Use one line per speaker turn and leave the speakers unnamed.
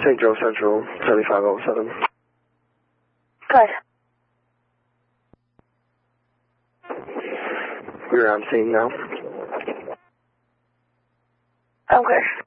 St. Joe Central, 7507.
Good.
We're on scene now.
Okay.